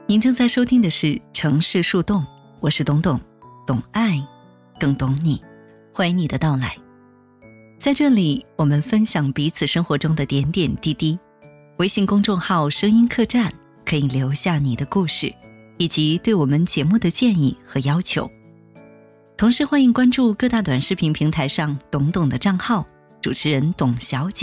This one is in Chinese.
您正在收听的是城市树洞，我是董董，懂爱更懂你，欢迎你的到来。在这里我们分享彼此生活中的点点滴滴。微信公众号声音客栈可以留下你的故事以及对我们节目的建议和要求，同时欢迎关注各大短视频平台上董董的账号，主持人董小姐。